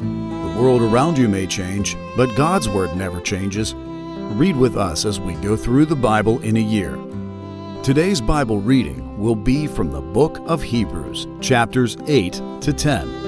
The world around you may change, but God's Word never changes. Read with us as we go through the Bible in a year. Today's Bible reading will be from the book of Hebrews, chapters 8 to 10.